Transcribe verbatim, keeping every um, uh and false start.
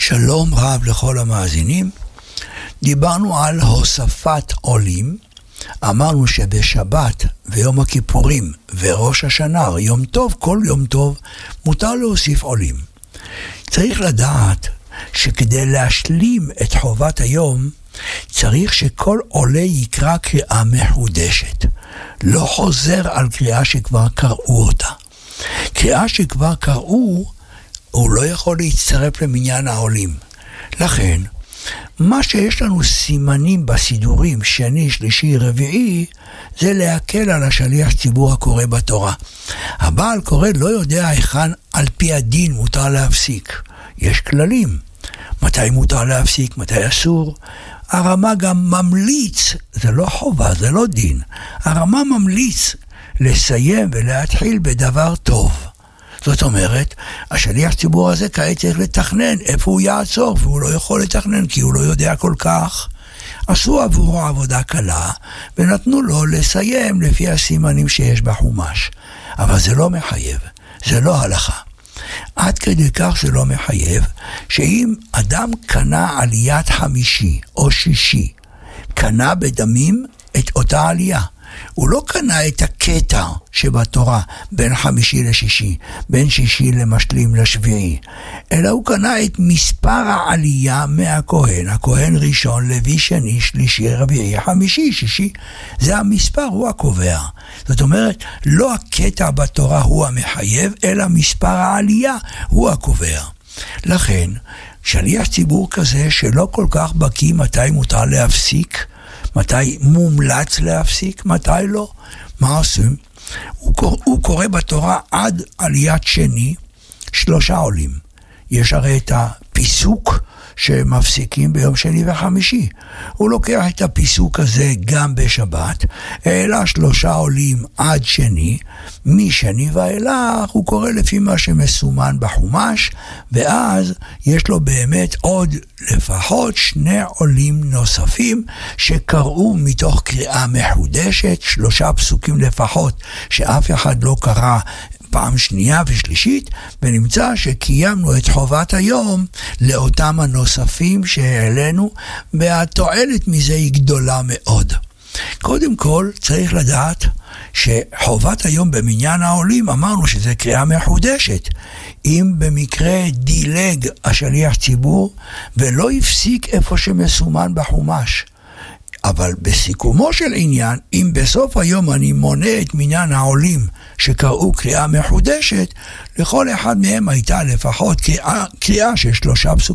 שלום רב לכל המאזינים. דיברנו על הוספת עולים. אמרנו שבשבת ויום הכיפורים וראש השנה, יום טוב, כל יום טוב, מותר להוסיף עולים. צריך לדעת שכדי להשלים את חובת היום, צריך שכל עולה יקרא קריאה מחודשת. לא חוזר על קריאה שכבר קראו אותה. קריאה שכבר קראו, הוא לא יכול להצטרף למניין העולים. לכן, מה שיש לנו סימנים בסידורים, שני, שלישי, רביעי, זה להקל על השליח ציבור הקורא בתורה. הבעל קורא לא יודע היכן על פי הדין מותר להפסיק. יש כללים. מתי מותר להפסיק, מתי אסור. הרמה גם ממליץ, זה לא חובה, זה לא דין. הרמה ממליץ לסיים ולהתחיל בדבר טוב. זאת אומרת, השליח ציבור הזה כעת צריך לתכנן איפה הוא יעצור, והוא לא יכול לתכנן כי הוא לא יודע כל כך. עשו עבורו עבודה קלה, ונתנו לו לסיים לפי הסימנים שיש בחומש. אבל זה לא מחייב, זה לא הלכה. עד כדי כך זה לא מחייב, שאם אדם קנה עליית חמישי או שישי, קנה בדמים את אותה עלייה, הוא לא קנה את הקטע שבתורה בין חמישי לשישי, בין שישי למשלים לשביעי, אלא הוא קנה את מספר העלייה מהכהן, הכהן ראשון, לוי שני, שלישי, רביעי, חמישי, שישי, זה המספר, הוא הקובע. זאת אומרת, לא הקטע בתורה הוא המחייב, אלא מספר העלייה הוא הקובע. לכן, שליח ציבור כזה שלא כל כך בקיא מתי מותר להפסיק, מתי מומלץ להפסיק, מתי לא, מה עושים? הוא, קורא, הוא קורא בתורה עד עליית שני, שלושה עולים. יש הרי את הפיסוק שמפסיקים ביום שני וחמישי. הוא לוקח את הפיסוק הזה גם בשבת, אלא שלושה עולים עד שני, משני ואילך הוא קורא לפי מה שמסומן בחומש, ואז יש לו באמת עוד לפחות שני עולים נוספים שקראו מתוך קריאה מחודשת, שלושה פסוקים לפחות שאף אחד לא קרא פעם שנייה ושלישית, ונמצא שקיימנו את חובת היום לאותם הנוספים שהעלינו, והתועלת מזה היא גדולה מאוד. קודם כל צריך לדעת שחובת היום במניין העולים, אמרנו שזה קריאה מחודשת. אם במקרה דילג השליח ציבור ולא הפסיק איפה שמסומן בחומש, אבל בסיכומו של עניין, אם בסוף היום אני מונה את מניין העולים שקראו קריאה מחודשת, לכל אחד מהם הייתה לפחות קריאה, קריאה של שלושה